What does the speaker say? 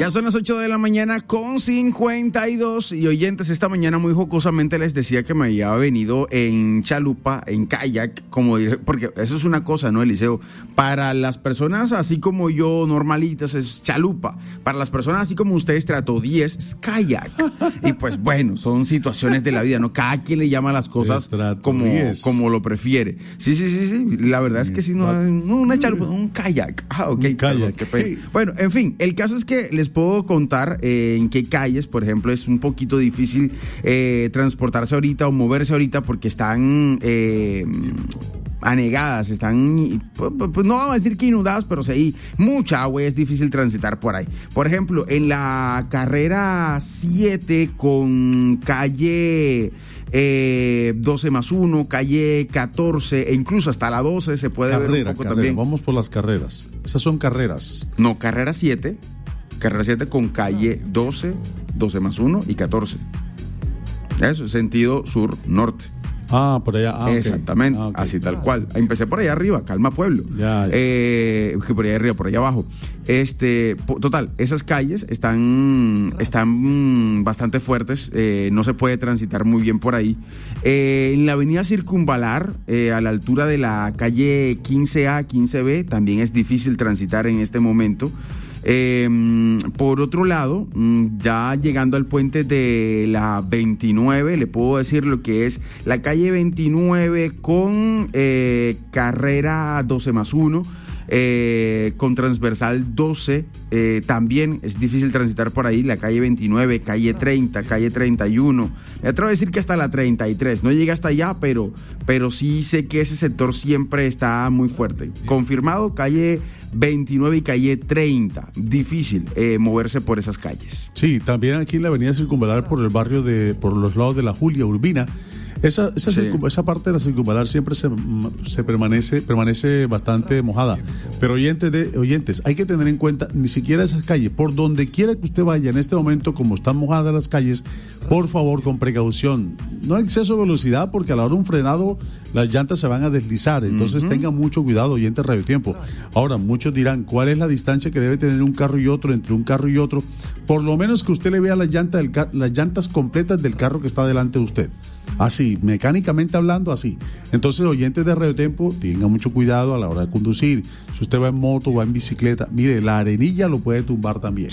Ya son las 8 de la mañana con 52 y oyentes, esta mañana muy jocosamente les decía que me había venido en chalupa, en kayak, como diré, porque eso es una cosa, ¿no, Eliseo? Para las personas así como yo, normalitas, es chalupa. Para las personas así como ustedes, trato 10, es kayak. Y pues bueno, son situaciones de la vida, ¿no? Cada quien le llama las cosas como lo prefiere. Sí, la verdad es que sí, no una chalupa, un kayak. Ok, un kayak. Qué pena. Bueno, en fin, el caso es que les puedo contar en qué calles, por ejemplo, es un poquito difícil transportarse ahorita o moverse ahorita porque están anegadas, están, pues no vamos a decir que inundadas, pero sí, mucha agua y es difícil transitar por ahí. Por ejemplo, en la carrera 7 con calle 12+1, calle 14 e incluso hasta la 12 se puede ver un poco también. Vamos por las carreras. Esas son carreras. No, carrera 7 con calle 12, 12+1 y 14. Eso, sentido sur-norte. Por allá. Exactamente, okay. Así tal cual. Empecé por allá arriba, Calma Pueblo. Ya. Por allá arriba, por allá abajo. Total, esas calles están bastante fuertes, no se puede transitar muy bien por ahí. En la avenida Circunvalar, a la altura de la calle 15A, 15B, también es difícil transitar en este momento. Por otro lado, ya llegando al puente de la 29, le puedo decir lo que es la calle 29 con carrera 12+1, con transversal 12, también es difícil transitar por ahí, la calle 29, calle 30, calle 31, me atrevo a decir que hasta la 33, no llega hasta allá, pero sí sé que ese sector siempre está muy fuerte. Confirmado, calle 29 y calle 30, difícil moverse por esas calles. Sí, también aquí en la avenida Circunvalar por el barrio por los lados de la Julia Urbina. Esa parte de la Circunvalar siempre se permanece bastante mojada. Pero oyentes, hay que tener en cuenta, ni siquiera esas calles, por donde quiera que usted vaya en este momento, como están mojadas las calles, por favor, con precaución. No exceso de velocidad, porque a la hora de un frenado, las llantas se van a deslizar. Entonces tengan mucho cuidado, oyentes Radio Tiempo. Ahora, muchos dirán, ¿cuál es la distancia que debe tener un carro y otro, entre un carro y otro? Por lo menos que usted le vea las llantas completas del carro que está delante de usted. Así, mecánicamente hablando, así. Entonces, oyentes de Radio Tiempo, tengan mucho cuidado a la hora de conducir. Si usted va en moto, va en bicicleta, mire, la arenilla lo puede tumbar también.